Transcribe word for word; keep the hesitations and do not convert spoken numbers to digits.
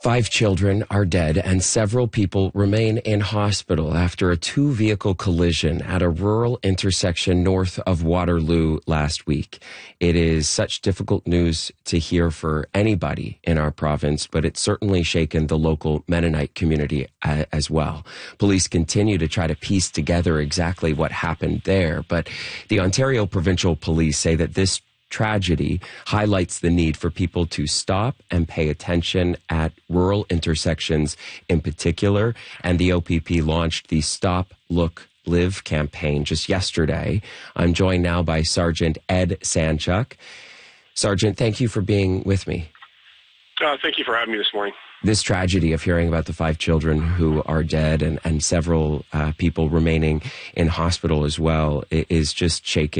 Five children are dead and several people remain in hospital after a two-vehicle collision at a rural intersection north of Waterloo last week. It is such difficult news to hear for anybody in our province, but it's certainly shaken the local Mennonite community uh, as well. Police continue to try to piece together exactly what happened there, but the Ontario Provincial Police say that this tragedy highlights the need for people to stop and pay attention at rural intersections in particular. And the O P P launched the Stop, Look, Live campaign just yesterday. I'm joined now by Sergeant Ed Sanchuk. Sergeant, thank you for being with me. Uh, thank you for having me this morning. This tragedy of hearing about the five children who are dead and, and several uh, people remaining in hospital as well is just shaking